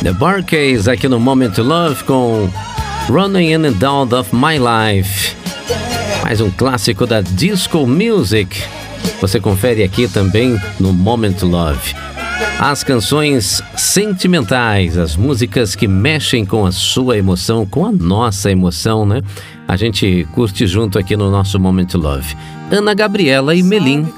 The Bar-Kays aqui no Moment to Love com Running in and Out of My Life. Mais um clássico da Disco Music. Você confere aqui também no Moment to Love. As canções sentimentais, as músicas que mexem com a sua emoção, com a nossa emoção, né? A gente curte junto aqui no nosso Moment to Love. Ana Gabriela e Melim,